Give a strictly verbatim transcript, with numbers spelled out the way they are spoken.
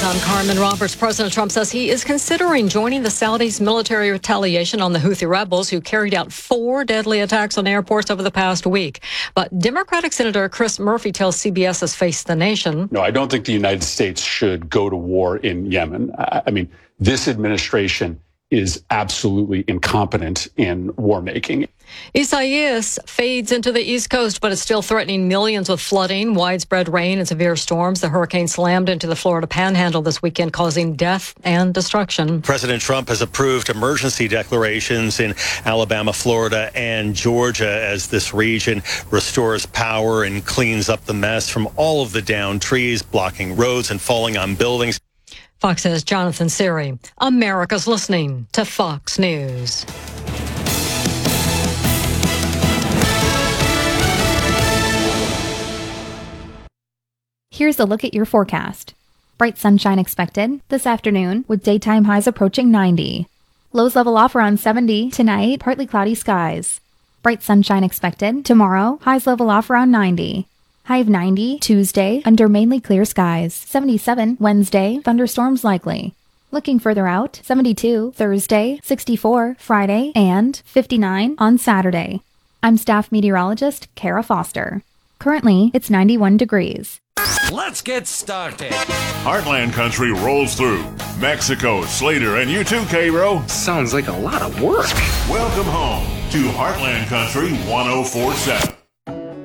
News, I'm Carmen Roberts. President Trump says he is considering joining the Saudis' military retaliation on the Houthi rebels who carried out four deadly attacks on airports over the past week. But Democratic Senator Chris Murphy tells C B S's Face the Nation. No, I don't think the United States should go to war in Yemen. I, I mean, this administration is absolutely incompetent in war making. Isaias fades into the East Coast, but is still threatening millions with flooding, widespread rain, and severe storms. The hurricane slammed into the Florida Panhandle this weekend, causing death and destruction. President Trump has approved emergency declarations in Alabama, Florida, and Georgia as this region restores power and cleans up the mess from all of the downed trees, blocking roads and falling on buildings. Fox's Jonathan Siri. America's listening to Fox News. Here's a look at your forecast. Bright sunshine expected this afternoon with daytime highs approaching ninety. Lows level off around seventy tonight, partly cloudy skies. Bright sunshine expected tomorrow, highs level off around ninety. High of ninety Tuesday under mainly clear skies. seventy-seven Wednesday, thunderstorms likely. Looking further out, seventy-two Thursday, sixty-four Friday, and fifty-nine on Saturday. I'm staff meteorologist Kara Foster. Currently, it's ninety-one degrees. Let's get started. Heartland Country rolls through. Mexico, Slater, and you too, K-Ro. Sounds like a lot of work. Welcome home to Heartland Country one oh four point seven.